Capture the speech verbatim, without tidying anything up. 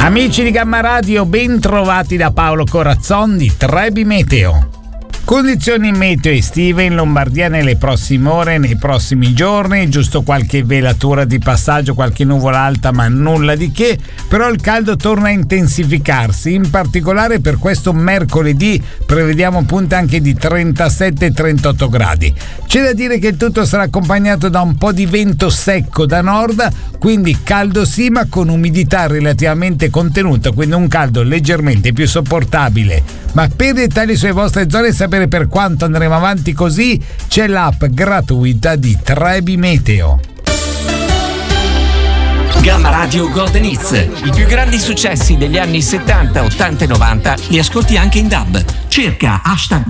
Amici di Gamma Radio, ben trovati da Paolo Corazzon di Trebi Meteo. Condizioni meteo estive in Lombardia nelle prossime ore, nei prossimi giorni, giusto qualche velatura di passaggio, qualche nuvola alta, ma nulla di che, però il caldo torna a intensificarsi, in particolare per questo mercoledì prevediamo punte anche di trentasette trentotto gradi. C'è da dire che il tutto sarà accompagnato da un po' di vento secco da nord, quindi caldo sì, ma con umidità relativamente contenuta, quindi un caldo leggermente più sopportabile. Ma per dettagli sulle vostre zone, sapere per quanto andremo avanti così, c'è l'app gratuita di Trebi Meteo. Gamma Radio Golden Hits, i più grandi successi degli anni settanta, ottanta e novanta li ascolti anche in D A B. Cerca hashtag